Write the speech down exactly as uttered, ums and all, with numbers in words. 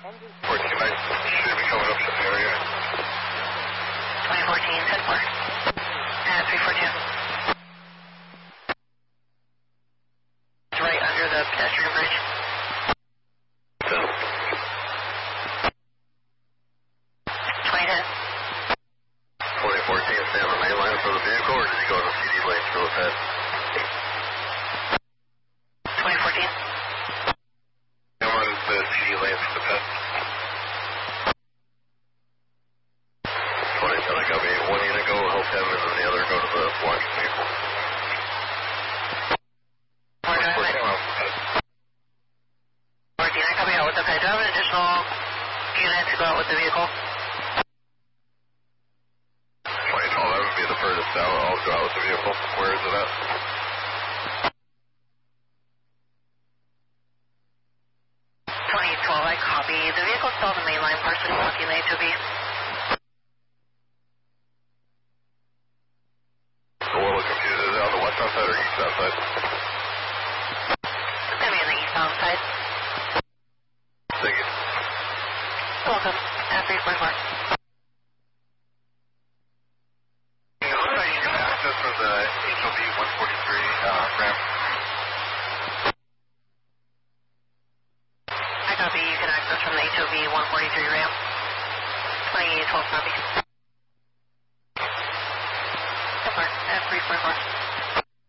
fourteen, I should be coming up to the area. twenty fourteen, ten four. Uh, three four two. It's right under the pedestrian bridge. twenty ten. twenty fourteen, stay on the main line for the vehicle, or did you go to the C D lanes for the pet? twenty fourteen. I'm on the C D lanes for the pet. twenty ten, I got me. One unit go, help him, and then the other go to the blocking vehicle. fourteen, I copy out with the pet. Do I have an additional unit to go out with the vehicle? twenty twelve, that would be the furthest out. I'll go out with the vehicle. Where is it at? twenty twelve, I copy. The vehicle's still on the main line, partially blocking the H O V. A little confused. Is it on the westbound side or eastbound side? It's going to be on the eastbound side. Thank you. Welcome. At three forty-four. It looks like you can access from the H O V one forty-three uh, ramp. I copy. You can access from the H O V one forty-three ramp. twenty twelve copy. At three forty-four.